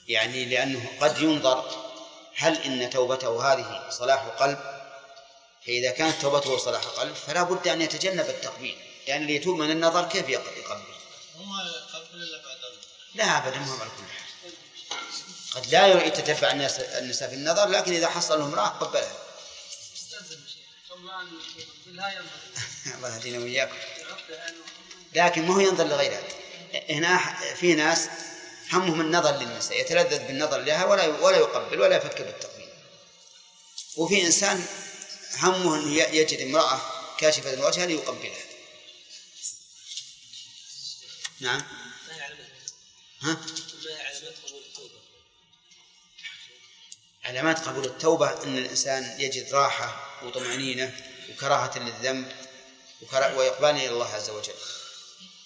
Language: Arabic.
يعني لأنه قد ينظر هل إن توبته هذه صلاح قلب، فإذا كانت توبته صلاح قلب فلا بد أن يتجنب التقبيل، يعني اللي يتوب من النظر كيف يقبل؟ وما يقبل إلا بعد لا أبدا، ما هو على كل حال. قد لا يتتبع النساء في النظر، لكن إذا حصل له امرأة قبلها. الله يهدينا وإياكم. لكن ما هو ينظر لغيرها. هنا في ناس همهم النظر للنساء، يتلذذ بالنظر لها ولا يقبل ولا يفكر بالتقبيل. وفي إنسان همه أن يجد امرأة كاشفة الوجه ليقبلها. نعم. ها؟ علامات قبول التوبة أن الإنسان يجد راحة وطمأنينة وكراهة للذنب وإقبال إلى الله عز وجل.